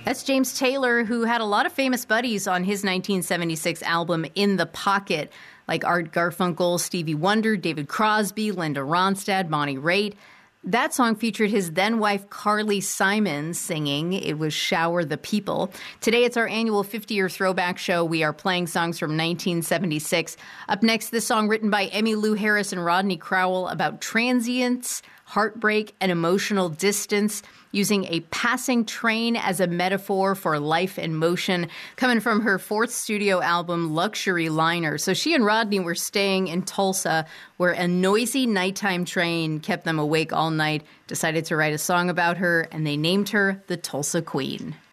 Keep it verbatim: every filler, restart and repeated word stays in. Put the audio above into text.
That's James Taylor, who had a lot of famous buddies on his nineteen seventy-six album In the Pocket, like Art Garfunkel, Stevie Wonder, David Crosby, Linda Ronstadt, Bonnie Raitt. That song featured his then-wife Carly Simon singing. It was Shower the People. Today, it's our annual fifty-year throwback show. We are playing songs from nineteen seventy-six. Up next, this song written by Emmylou Harris and Rodney Crowell about transience, heartbreak, and emotional distance, using a passing train as a metaphor for life and motion, coming from her fourth studio album, Luxury Liner. So she and Rodney were staying in Tulsa, where a noisy nighttime train kept them awake all night, decided to write a song about her, and they named her the Tulsa Queen.